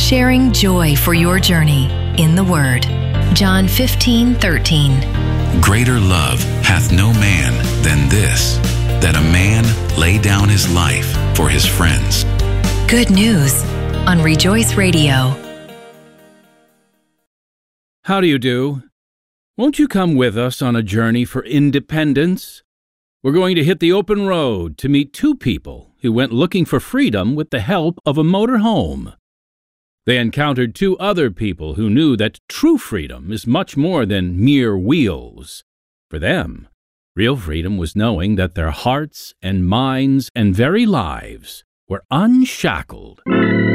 sharing joy for your journey in the Word. John 15:13. Greater love hath no man than this, that a man lay down his life for his friends. Good news on Rejoice Radio. How do you do? Won't you come with us on a journey for independence? We're going to hit the open road to meet two people who went looking for freedom with the help of a motor home. They encountered two other people who knew that true freedom is much more than mere wheels. For them, real freedom was knowing that their hearts and minds and very lives were unshackled.